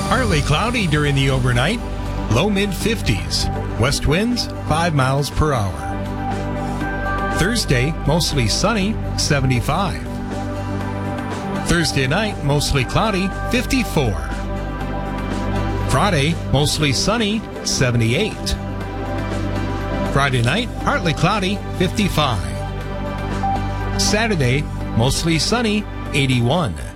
Partly cloudy during the overnight. Low mid-50s. West winds 5 miles per hour. Thursday, mostly sunny, 75. Thursday night, mostly cloudy, 54. Friday, mostly sunny, 78. Friday night, partly cloudy, 55. Saturday, mostly sunny, 81.